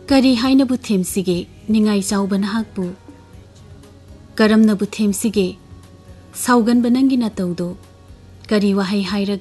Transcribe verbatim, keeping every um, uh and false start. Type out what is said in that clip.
करी हाइनबु थेमसिगे निंगाई चाउब नहाकबु करमनबु थेमसिगे साउगनब नंगी नतौदो करी वहाई हाइरगा